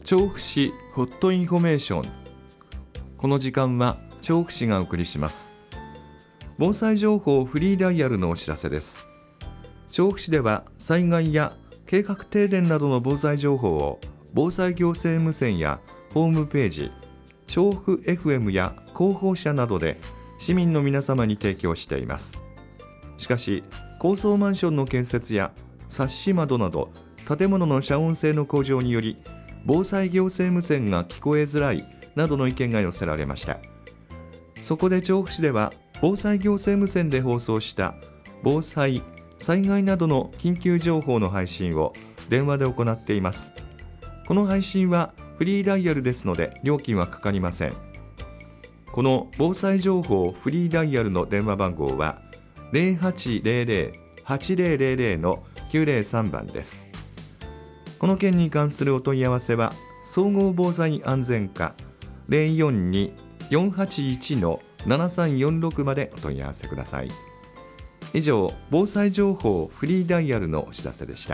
調布市ホットインフォメーション。この時間は調布市がお送りします。防災情報フリーダイヤルのお知らせです。調布市では災害や計画停電などの防災情報を防災行政無線やホームページ、調布 FM や広報車などで市民の皆様に提供しています。しかし、高層マンションの建設やサッシ窓など建物の遮音性の向上により防災行政無線が聞こえづらいなどの意見が寄せられました。そこで調布市では防災行政無線で放送した防災・災害などの緊急情報の配信を電話で行っています。この配信はフリーダイヤルですので料金はかかりません。この防災情報フリーダイヤルの電話番号は 0800-8000-903 番です。この件に関するお問い合わせは総合防災安全課 042-481-7346 までお問い合わせください。以上、防災情報フリーダイヤルのお知らせでした。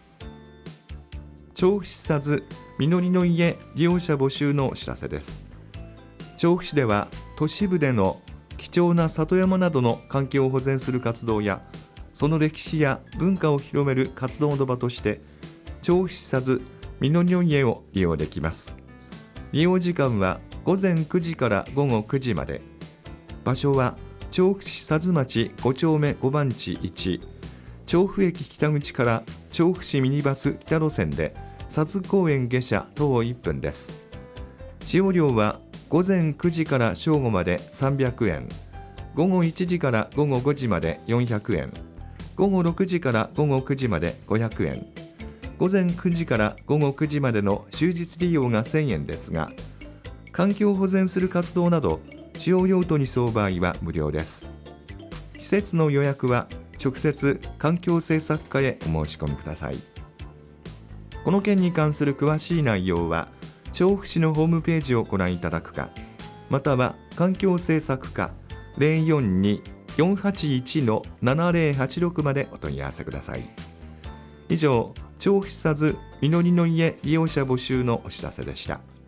調布市佐津みのりの家利用者募集のお知らせです。調布市では都市部での貴重な里山などの環境を保全する活動やその歴史や文化を広める活動の場として調布市佐津みのりの家を利用できます。利用時間は午前9時から午後9時まで。場所は調布市佐津町5丁目5番地1、調布駅北口から調布市ミニバス北路線で佐津公園下車徒歩1分です。使用料は午前9時から正午まで300円、午後1時から午後5時まで400円、午後6時から午後9時まで500円、午前9時から午後9時までの終日利用が1000円ですが、環境を保全する活動など使用用途に沿う場合は無料です。施設の予約は直接環境政策課へお申し込みください。この件に関する詳しい内容は調布市のホームページをご覧いただくか、または環境政策課 042-481-7086 までお問い合わせください。以上、調布市佐津みのりの家利用者募集のお知らせでした。